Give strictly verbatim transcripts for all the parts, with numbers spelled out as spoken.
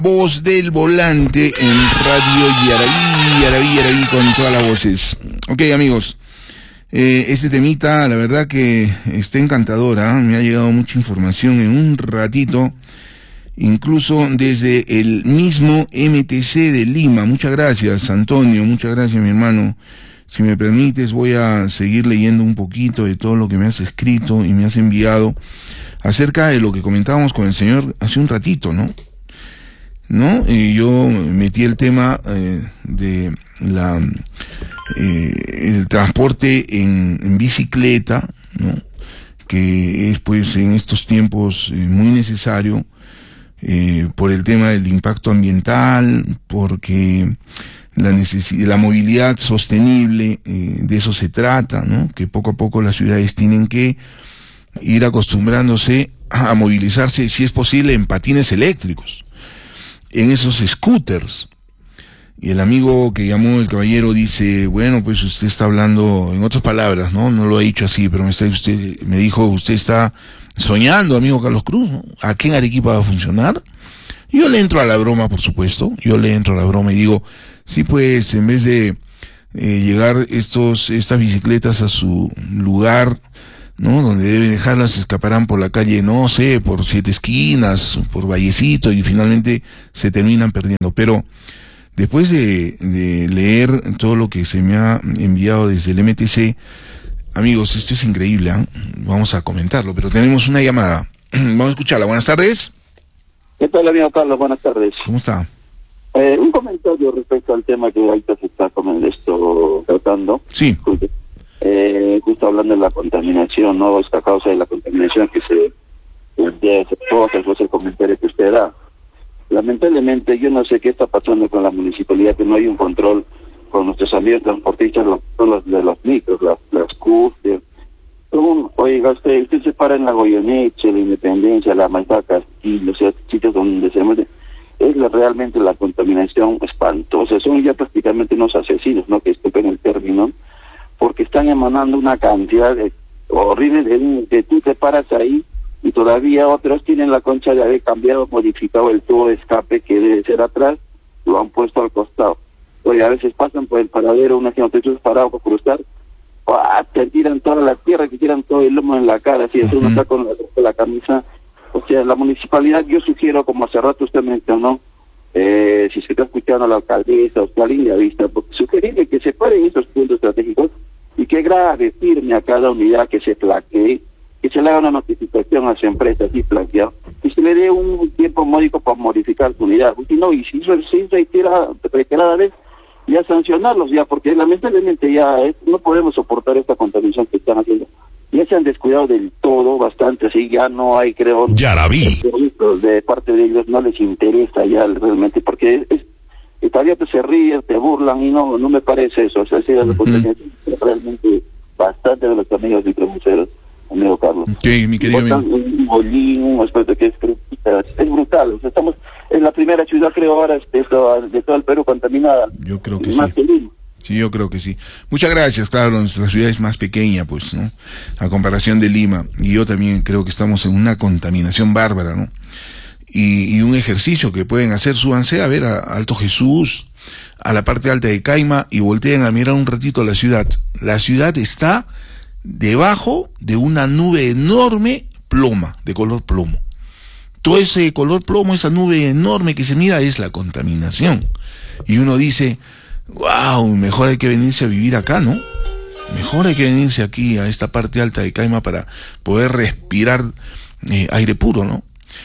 Voz del volante en Radio Yaraví, Yaraví, Yaraví con todas las voces. Ok, amigos, eh, este temita, la verdad que está encantadora, me ha llegado mucha información en un ratito, incluso desde el mismo M T C de Lima. Muchas gracias, Antonio, muchas gracias, mi hermano. Si me permites, voy a seguir leyendo un poquito de todo lo que me has escrito y me has enviado acerca de lo que comentábamos con el señor hace un ratito, ¿no? ¿No? Y yo metí el tema eh, de la eh, el transporte en, en bicicleta, ¿no? Que es pues en estos tiempos eh, muy necesario eh, por el tema del impacto ambiental, porque la necesidad, la movilidad sostenible, eh, de eso se trata, ¿no? Que poco a poco las ciudades tienen que ir acostumbrándose a movilizarse, si es posible, en patines eléctricos, en esos scooters. Y el amigo que llamó, el caballero, dice, bueno, pues usted está hablando, en otras palabras, ¿no? No lo ha dicho así, pero me está, usted, me dijo, usted está soñando, amigo Carlos Cruz, ¿no? ¿Aquí en Arequipa va a funcionar? Yo le entro a la broma, por supuesto, yo le entro a la broma y digo, sí, pues, en vez de eh, llegar estos, estas bicicletas a su lugar, ¿no? Donde deben dejarlas, escaparán por la calle, no sé, por Siete Esquinas, por Vallecito, y finalmente se terminan perdiendo. Pero después de, de leer todo lo que se me ha enviado desde el M T C, amigos, esto es increíble, ¿eh? Vamos a comentarlo, pero tenemos una llamada. Vamos a escucharla. Buenas tardes. ¿Qué tal, amigo Carlos? Buenas tardes. ¿Cómo está? Eh, un comentario respecto al tema que ahorita se está con esto tratando. Sí. Eh, justo hablando de la contaminación, ¿no? Esta causa de la contaminación que se plantea, se posa, el comentario que usted da. Lamentablemente, yo no sé qué está pasando con la municipalidad, que no hay un control con nuestros amigos transportistas, los, los de los micros, las, las scooters. Oiga, usted, usted se para en la Goyeneche, la Independencia, la Maipá Castillo, o sea, sitios donde se mueve. Es la, realmente la contaminación espantosa. Son ya prácticamente unos asesinos, ¿no? Que disculpen el término, porque están emanando una cantidad de, horrible de que tú te paras ahí y todavía otros tienen la concha de haber cambiado, modificado el tubo de escape que debe ser atrás, lo han puesto al costado. Oye, a veces pasan por el paradero, una gente tú parado por cruzar, ¡ah! Te tiran toda la tierra, te tiran todo el lomo en la cara, así es, uno está con la, con la camisa. O sea, la municipalidad, yo sugiero, como hace rato usted mencionó, eh, si se está escuchando a la alcaldesa o a alguien de vista, porque sugerirle que se paren estos puntos estratégicos y que grave, firme a cada unidad que se plaquee, que se le haga una notificación a su empresa así planteado, y se le dé un tiempo módico para modificar su unidad. Y no, y si eso se reitera, reiterada vez, ya sancionarlos ya, porque lamentablemente ya eh, no podemos soportar esta contaminación que están haciendo. Ya se han descuidado del todo, bastante, así ya no hay, creo, Yaraví. De parte de ellos no les interesa ya realmente, porque es, es todavía te se ríen, te burlan, y no no me parece eso. O sea, sí, uh-huh. Realmente bastante de los amigos microbuseros, amigo Carlos. Sí, mi querido amigo. Un bolín, un aspecto que es, es brutal. O sea, estamos en la primera ciudad, creo, ahora de, de todo el Perú contaminada. Yo creo que más sí. Que Lima. Sí, yo creo que sí. Muchas gracias, claro, nuestra ciudad es más pequeña, pues, ¿no? A comparación de Lima. Y yo también creo que estamos en una contaminación bárbara, ¿no? Y, y un ejercicio que pueden hacer, súbanse a ver a Alto Jesús, a la parte alta de Caima, y volteen a mirar un ratito la ciudad. La ciudad está debajo de una nube enorme, ploma, de color plomo. Todo ese color plomo, esa nube enorme que se mira, es la contaminación. Y uno dice, wow, mejor hay que venirse a vivir acá, ¿no? Mejor hay que venirse aquí a esta parte alta de Caima para poder respirar eh, aire puro, ¿no?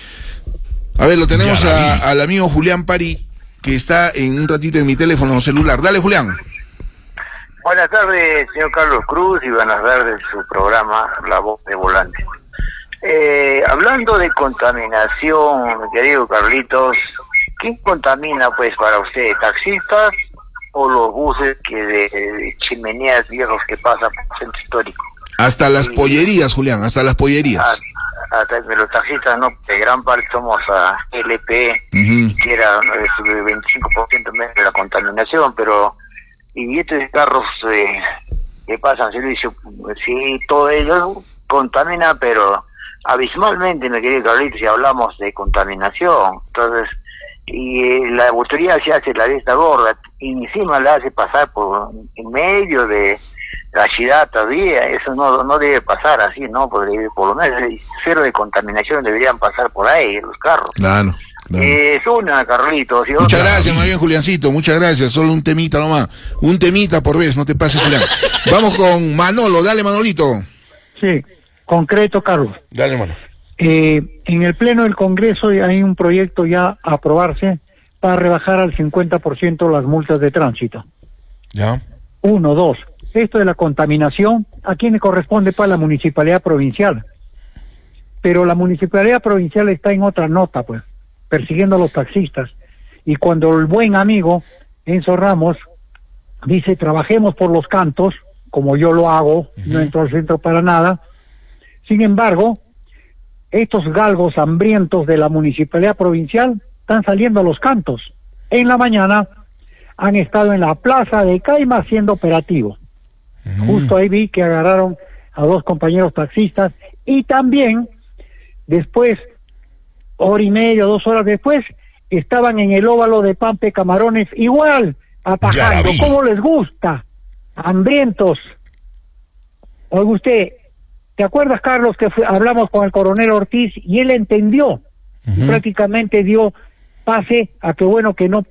A ver, lo tenemos a, al amigo Julián Pari, que está en un ratito en mi teléfono celular. Dale, Julián. Buenas tardes, señor Carlos Cruz, y buenas tardes su programa La Voz de Volante. Eh, hablando de contaminación, mi querido Carlitos, ¿quién contamina pues para usted? ¿Taxistas o los buses que de, de chimeneas viejos que pasan por el centro histórico? Hasta las y, pollerías, Julián, hasta las pollerías. A, hasta de los taxistas, no, de gran parte somos a L P, uh-huh. que era el veinticinco por ciento menos de la contaminación, pero y billetes de carros eh, que pasan servicio, sí, todo ello contamina, pero abismalmente, mi querido Carlitos, si hablamos de contaminación. Entonces, y eh, la autoridad se hace la vista gorda y encima la hace pasar por en medio de la ciudad todavía. Eso no no debe pasar así, ¿no? Porque por lo menos el cero de contaminación deberían pasar por ahí los carros. Claro. Claro. Eh, es una, Carlitos. Y muchas otra... gracias, más bien, Juliancito, muchas gracias. Solo un temita nomás. Un temita por vez, no te pases, Julián. Vamos con Manolo, dale, Manolito. Sí, concreto, Carlos. Dale, mano. Eh, en el Pleno del Congreso hay un proyecto ya a aprobarse para rebajar al cincuenta por ciento las multas de tránsito. Ya. Uno, dos. Esto de la contaminación, ¿a quién le corresponde? Para la municipalidad provincial. Pero la municipalidad provincial está en otra nota, pues, persiguiendo a los taxistas. Y cuando el buen amigo Enzo Ramos dice, trabajemos por los cantos, como yo lo hago, uh-huh. no entro al centro para nada. Sin embargo, estos galgos hambrientos de la municipalidad provincial están saliendo a los cantos. En la mañana han estado en la plaza de Caima haciendo operativo. Uh-huh. Justo ahí vi que agarraron a dos compañeros taxistas y también después, hora y media, dos horas después, estaban en el óvalo de Pampe Camarones igual, atajando. ¿Cómo les gusta? Hambrientos. Oiga usted, ¿te acuerdas, Carlos, que fue, hablamos con el coronel Ortiz y él entendió? Uh-huh. Y prácticamente dio pase a que, bueno, que no